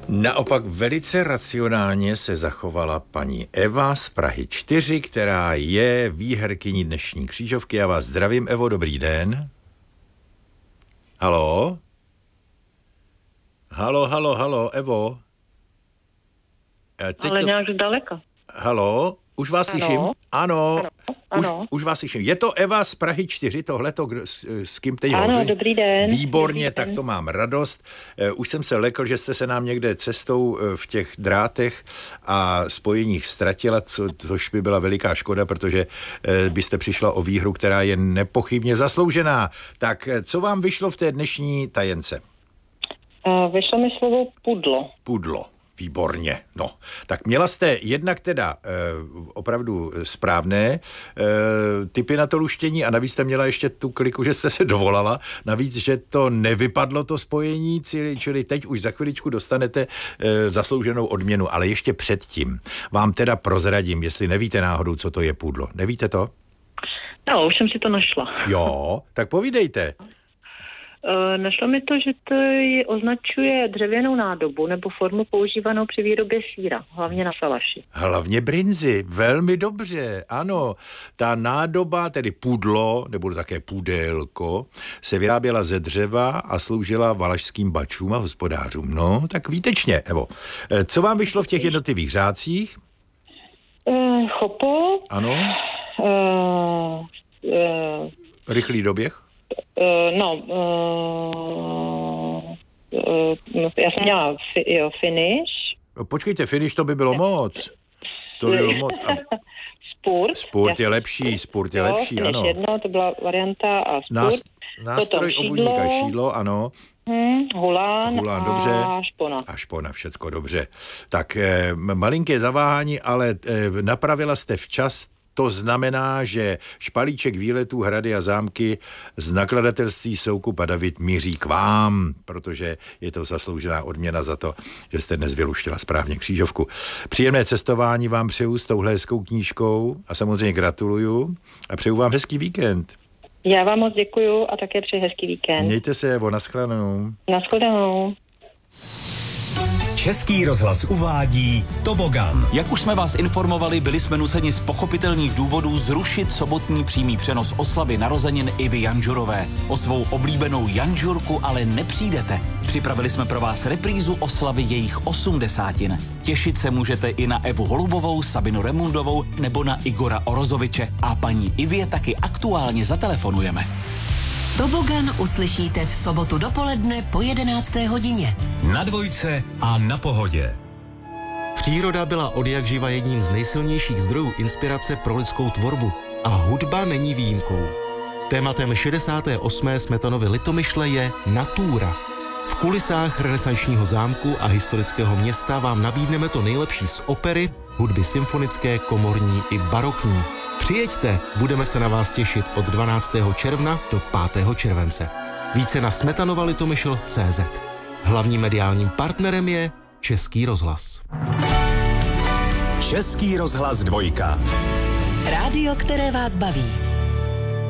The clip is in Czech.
Naopak velice racionálně se zachovala paní Eva z Prahy 4, která je výherkyní dnešní křížovky. Já vás zdravím, Evo, dobrý den. Haló? Halo, Evo? Ale nějak daleko. Haló? Už vás slyším? Ano. Už vás slyším. Je to Eva z Prahy 4, tohleto, s kým teď hovoří? Ano, dobrý den. Výborně, dobrý tak den. to mám radost. Už jsem se lekl, že jste se nám někde cestou v těch drátech a spojeních ztratila, což by byla veliká škoda, protože byste přišla o výhru, která je nepochybně zasloužená. Tak co vám vyšlo v té dnešní tajence? Vyšlo mi slovo pudlo. Pudlo. Výborně. No, tak měla jste jednak teda opravdu správné typy na to luštění a navíc jste měla ještě tu kliku, že jste se dovolala. Navíc, že to nevypadlo to spojení, čili teď už za chviličku dostanete zaslouženou odměnu, ale ještě předtím vám teda prozradím, jestli nevíte náhodou, co to je pudlo. Nevíte to? No, už jsem si to našla. Jo, tak povídejte. Našlo mi to, že to označuje dřevěnou nádobu nebo formu používanou při výrobě sýra, hlavně na salaši. Hlavně brinzy, velmi dobře, ano. Ta nádoba, tedy pudlo, nebo také pudelko, se vyráběla ze dřeva a sloužila valašským bačům a hospodářům. No, tak výtečně, Evo. Co vám vyšlo v těch jednotlivých řádcích? Chopo. Ano. Rychlý doběh? Já jsem měla finish. Počkejte, finish to by bylo moc. To by bylo moc. Spurt je lepší, ano. Jedno, to byla varianta a spurt. Nástroj obvodníka šídlo, ano. Hulán dobře. A špona. A špona, všecko dobře. Tak malinké zaváhání, ale napravila jste včas. To znamená, že Špalíček výletů, hrady a zámky z nakladatelství Soukup a David míří k vám, protože je to zasloužená odměna za to, že jste dnes vyluštila správně křížovku. Příjemné cestování vám přeju s touhle hezkou knížkou a samozřejmě gratuluju a přeju vám hezký víkend. Já vám moc děkuju a také přeji hezký víkend. Mějte se, Evo, nashledanou. Nashledanou. Český rozhlas uvádí Tobogan. Jak už jsme vás informovali, byli jsme nuceni z pochopitelných důvodů zrušit sobotní přímý přenos oslavy narozenin Ivy Janžurové. O svou oblíbenou Janžurku ale nepřijdete. Připravili jsme pro vás reprízu oslavy jejich 80. Těšit se můžete i na Evu Holubovou, Sabinu Remundovou nebo na Igora Orozoviče. A paní Ivě taky aktuálně zatelefonujeme. Tobogan uslyšíte v sobotu dopoledne po 11. hodině. Na Dvojce a na Pohodě. Příroda byla odjakživa jedním z nejsilnějších zdrojů inspirace pro lidskou tvorbu a hudba není výjimkou. Tématem 68. Smetanovy Litomyšle je Natúra. V kulisách renesančního zámku a historického města vám nabídneme to nejlepší z opery, hudby symfonické, komorní i barokní. Přijeďte, budeme se na vás těšit od 12. června do 5. července. Více na smetanova-litomyšl.cz. Hlavním mediálním partnerem je Český rozhlas. Český rozhlas 2. Rádio, které vás baví.